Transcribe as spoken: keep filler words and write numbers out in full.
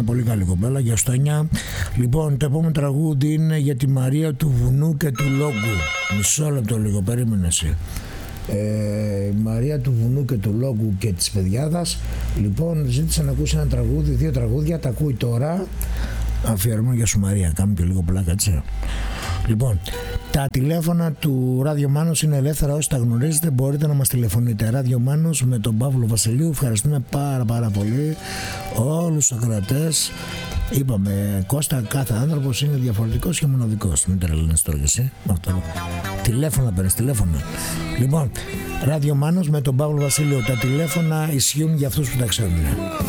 μια πολύ καλή κοπέλα, για Στόνια. Λοιπόν, το επόμενο τραγούδι είναι για τη Μαρία του Βουνού και του Λόγκου. Μισό λεπτό λίγο, περίμενε εσύ. Ε, Μαρία του Βουνού και του Λόγκου και της Παιδιάδας. Λοιπόν, ζήτησα να ακούσει ένα τραγούδι, δύο τραγούδια, τα ακούει τώρα. Αφιερωμένο για σου Μαρία, κάνουμε και λίγο πλάκα, έτσι. Λοιπόν, τα τηλέφωνα του Ράδιο Μάνος είναι ελεύθερα, όσοι τα γνωρίζετε μπορείτε να μας τηλεφωνείτε. Ράδιο Μάνος με τον Παύλο Βασιλείου. Ευχαριστούμε πάρα πάρα πολύ όλους τους ακροατές. Είπαμε, Κώστα, κάθε άνθρωπος είναι διαφορετικός και μοναδικός. Μην τρελαίνεις τώρα και εσύ. Τηλέφωνα παίρνεις, τηλέφωνα. Λοιπόν, Ράδιο Μάνος με τον Παύλο Βασιλείο. Τα τηλέφωνα ισχύουν για αυτούς που τα ξέρουν.